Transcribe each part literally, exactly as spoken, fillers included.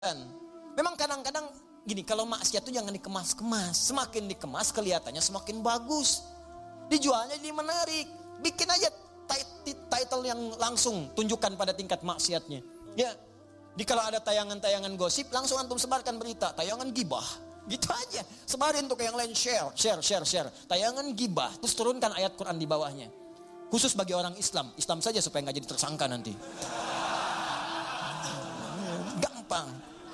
Memang kadang-kadang gini, kalau maksiat itu jangan dikemas-kemas. Semakin dikemas kelihatannya semakin bagus. Dijualnya jadi menarik. Bikin aja title yang langsung tunjukkan pada tingkat maksiatnya. Ya. Di kalau ada tayangan-tayangan gosip, langsung antum sebarkan berita, tayangan gibah. Gitu aja. Sebarin tuh ke yang lain, share, share, share, share. Tayangan gibah, terus turunkan ayat Quran di bawahnya. Khusus bagi orang Islam, Islam saja supaya nggak jadi tersangka nanti. Gampang.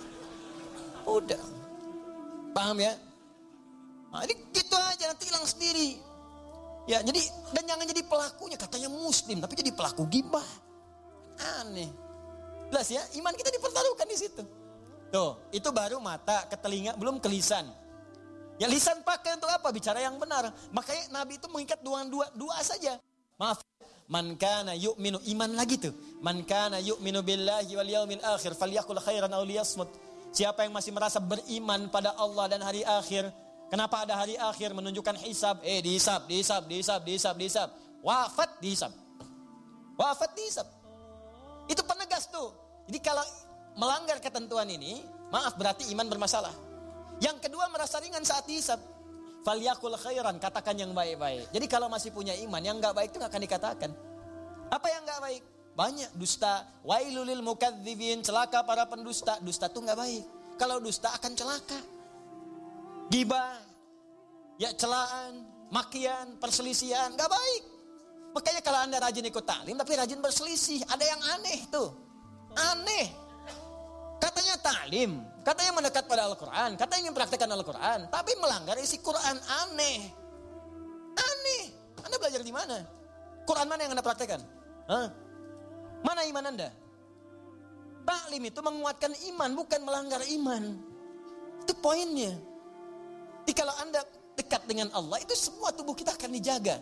Udah. Paham ya? Nah, ini gitu aja, nanti hilang sendiri. Ya, jadi dan jangan jadi pelakunya, katanya muslim tapi jadi pelaku gibah. Aneh. Jelas ya, iman kita dipertaruhkan di situ. Tuh, itu baru mata, ke telinga, belum ke lisan. Ya lisan pakai untuk apa? Bicara yang benar. Makanya Nabi itu mengikat dua dua dua saja. Maaf, man kana yu'minu, iman lagi tuh. Man kana yu'minu billahi wal yaumil akhir falyaqul khairan aw liyasmut. Siapa yang masih merasa beriman pada Allah dan hari akhir, kenapa ada hari akhir? Menunjukkan hisab. Eh, dihisab, dihisab, dihisab, dihisab, dihisab. Wafat dihisab. Wafat dihisab. Itu penegas tuh. Jadi kalau melanggar ketentuan ini, maaf berarti iman bermasalah. Yang kedua merasa ringan saat dihisab. Falyakul khairan, katakan yang baik-baik. Jadi kalau masih punya iman, yang enggak baik itu enggak akan dikatakan. Apa yang enggak baik? Banyak dusta. Wailulil mukadzibin, celaka para pendusta. Dusta itu enggak baik. Kalau dusta akan celaka. Gibah, ya celaan, makian, perselisihan, enggak baik. Makanya kalau Anda rajin ikut taklim tapi rajin berselisih, ada yang aneh tuh. Aneh. Katanya taklim, katanya mendekat pada Al-Quran, katanya ingin praktekkan Al-Quran, tapi melanggar isi Quran. Aneh. Aneh. Anda belajar di mana? Quran mana yang Anda praktekkan? Hah? Mana iman Anda? Taklim itu menguatkan iman, bukan melanggar iman. Itu poinnya. Jadi kalau Anda dekat dengan Allah, itu semua tubuh kita akan dijaga.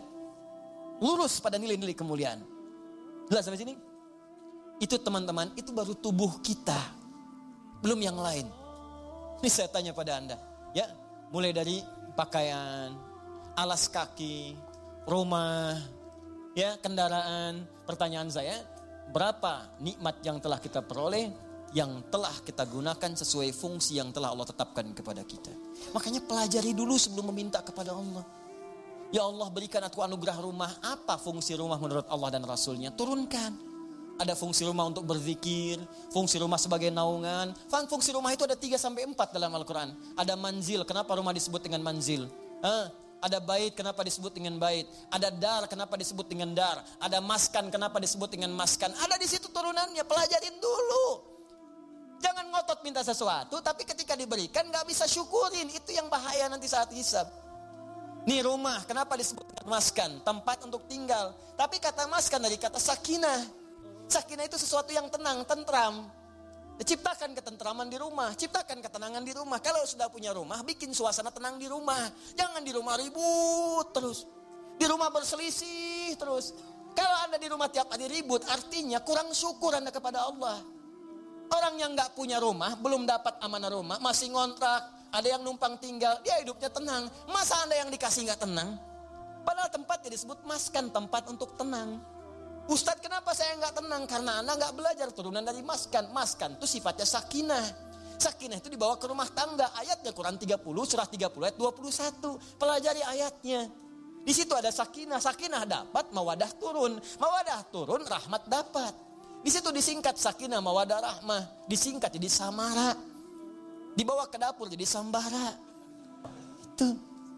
Lurus pada nilai-nilai kemuliaan. Jelas sampai sini? Itu teman-teman, itu baru tubuh kita. Belum yang lain. Ini saya tanya pada Anda. Ya, mulai dari pakaian, alas kaki, rumah, ya, kendaraan. Pertanyaan saya, berapa nikmat yang telah kita peroleh, yang telah kita gunakan sesuai fungsi yang telah Allah tetapkan kepada kita. Makanya pelajari dulu sebelum meminta kepada Allah. Ya Allah, berikan aku anugerah rumah. Apa fungsi rumah menurut Allah dan Rasulnya? Turunkan. Ada fungsi rumah untuk berzikir, fungsi rumah sebagai naungan. Fungsi rumah itu ada tiga sampai empat dalam Al-Quran. Ada manzil, kenapa rumah disebut dengan manzil? Hah? Ada bait, kenapa disebut dengan bait? Ada dar, kenapa disebut dengan dar? Ada maskan, kenapa disebut dengan maskan? Ada di situ turunannya, pelajarin dulu. Jangan ngotot minta sesuatu, tapi ketika diberikan gak bisa syukurin. Itu yang bahaya nanti saat hisab. Nih rumah, kenapa disebut dengan maskan? Tempat untuk tinggal. Tapi kata maskan dari kata sakinah. Sakinah itu sesuatu yang tenang, tentram. Ciptakan ketentraman di rumah, ciptakan ketenangan di rumah. Kalau sudah punya rumah, bikin suasana tenang di rumah. Jangan di rumah ribut terus. Di rumah berselisih terus. Kalau Anda di rumah tiap hari ribut, artinya kurang syukur Anda kepada Allah. Orang yang gak punya rumah, belum dapat amanah rumah, masih ngontrak. Ada yang numpang tinggal, dia hidupnya tenang. Masa Anda yang dikasih gak tenang? Padahal tempatnya disebut maskan, tempat untuk tenang. Ustadz, kenapa saya gak tenang? Karena Anda gak belajar turunan dari maskan. Maskan itu sifatnya sakinah. Sakinah itu dibawa ke rumah tangga. Ayatnya Quran tiga puluh, surah tiga puluh ayat dua puluh satu. Pelajari ayatnya. Di situ ada sakinah. Sakinah dapat, mawadah turun. Mawadah turun, rahmat dapat. Di situ disingkat sakinah, mawadah, rahmah. Disingkat jadi samara. Dibawa ke dapur jadi sambara. Itu.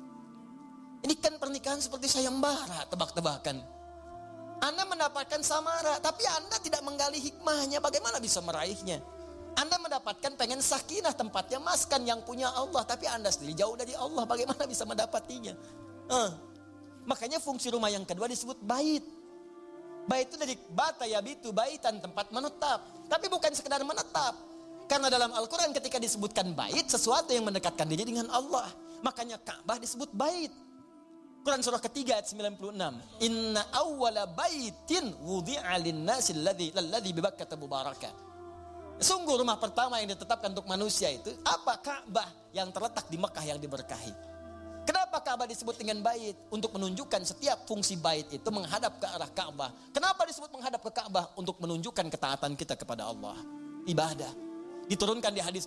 Ini kan pernikahan seperti sayembara, tebak-tebakan. Anda mendapatkan samara, tapi Anda tidak menggali hikmahnya. Bagaimana bisa meraihnya? Anda mendapatkan pengen sakinah, tempatnya maskan yang punya Allah, tapi Anda sendiri jauh dari Allah. Bagaimana bisa mendapatinya? Eh. Makanya fungsi rumah yang kedua disebut bait. Bait itu dari bata yabitu, baitan, tempat menetap. Tapi bukan sekedar menetap. Karena dalam Al-Quran ketika disebutkan bait, sesuatu yang mendekatkan diri dengan Allah. Makanya Ka'bah disebut bait. Quran surah ketiga ayat sembilan puluh enam. Inna awwala baitin wudi'a lin-nasi alladzi lalladzi bi Bakkah mubarakah. Sungguh rumah pertama yang ditetapkan untuk manusia itu apa? Ka'bah yang terletak di Mekah yang diberkahi. Kenapa Ka'bah disebut dengan bait? Untuk menunjukkan setiap fungsi bait itu menghadap ke arah Ka'bah. Kenapa disebut menghadap ke Ka'bah? Untuk menunjukkan ketaatan kita kepada Allah. Ibadah. Diturunkan di hadis